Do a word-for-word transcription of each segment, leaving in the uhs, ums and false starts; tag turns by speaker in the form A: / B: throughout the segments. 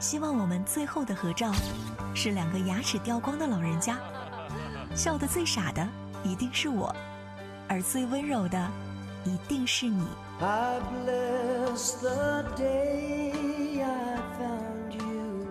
A: 希望我们最后的合照是两个牙齿掉光的老人家，笑得最傻的一定是我，而最温柔的一定是你。
B: I bless the day I found you。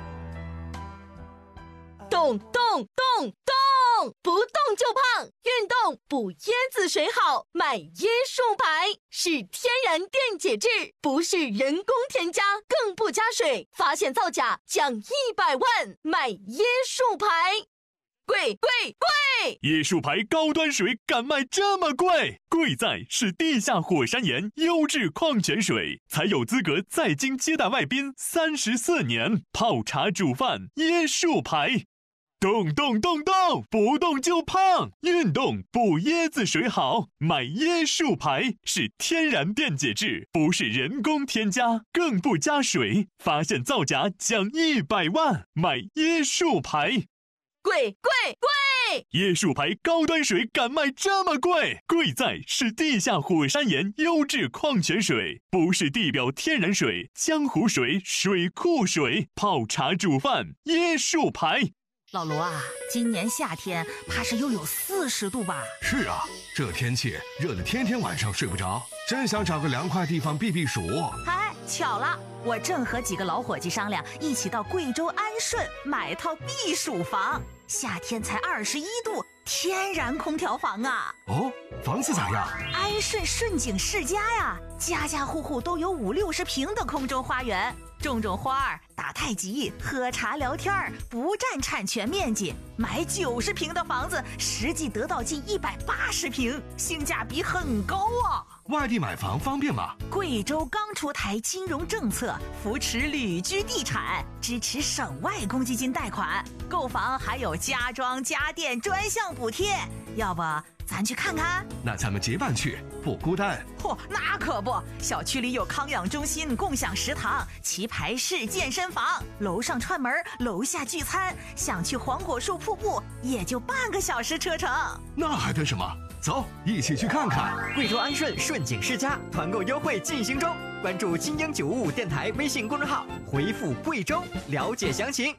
C: 动动动动，不动就胖，运动补椰子水好，买椰树牌是天然电解质，不是人工添加，更不加水，发现造假奖一百万，买椰树牌。贵贵贵！
D: 椰树牌高端水敢卖这么贵？贵在是地下火山岩优质矿泉水，才有资格在京接待外宾三十四年，泡茶煮饭椰树牌。动动动动，不动就胖，运动补椰子水好，买椰树牌是天然电解质，不是人工添加，更不加水，发现造假奖一百万，买椰树牌。
C: 贵贵贵！
D: 椰树牌高端水敢卖这么贵？贵在是地下火山岩优质矿泉水，不是地表天然水、江湖水、水库水，泡茶煮饭椰树牌。
E: 老罗啊，今年夏天怕是又有四十度吧？
F: 是啊，这天气热得天天晚上睡不着，真想找个凉快地方避避暑。
E: 哎，巧了，我正和几个老伙计商量，一起到贵州安顺买套避暑房，夏天才二十一度，天然空调房啊。
F: 哦，房子咋样？
E: 安顺顺景世家呀，家家户户都有五六十平的空中花园。种种花儿，打太极，喝茶聊天儿，不占产权面积。买九十平的房子，实际得到近一百八十平，性价比很高啊！
F: 外地买房方便吗？
E: 贵州刚出台金融政策，扶持旅居地产，支持省外公积金贷款，购房还有家装家电专项补贴。要不咱去看看？
F: 那咱们结伴去，不孤单。
E: 嚯、哦，那可不，小区里有康养中心、共享食堂、棋牌室、健身房，楼上串门，楼下聚餐。想去黄果树瀑布，也就半个小时车程。
F: 那还等什么？走，一起去看看。
G: 贵州安顺顺景世家团购优惠进行中，关注金鹰九五五电台微信公众号，回复贵州了解详情。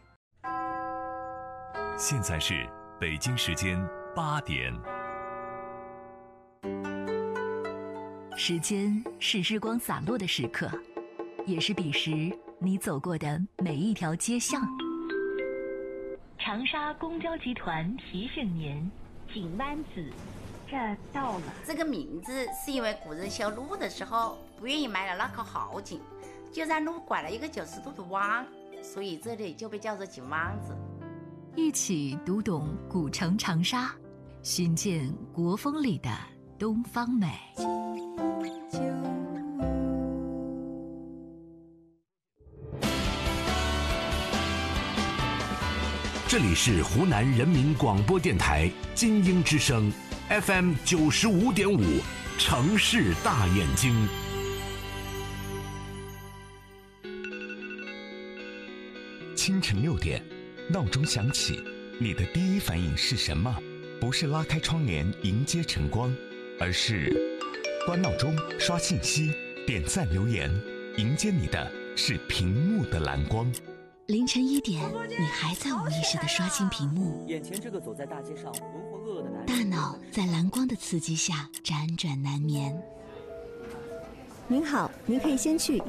D: 现在是北京时间八点。
A: 时间是日光洒落的时刻，也是彼时你走过的每一条街巷。长沙公交集团提醒您，井湾子这到了。
H: 这个名字是因为古人修路的时候不愿意埋了那口好井，就让路拐了一个九十度的弯，所以这里就被叫做井湾子。
A: 一起读懂古城长沙，寻见国风里的东方美。
I: 这里是湖南人民广播电台金鹰之声 F M 九十五点五，城市大眼睛。
J: 清晨六点，闹钟响起，你的第一反应是什么？不是拉开窗帘迎接晨光，而是关闹钟、刷信息、点赞留言，迎接你的是屏幕的蓝光。
A: 凌晨一点，你还在无意识地刷新屏幕，
K: 眼前这个走在大街上浑浑噩噩的男人，
A: 大脑在蓝光的刺激下辗转难眠。
L: 您好，您可以先去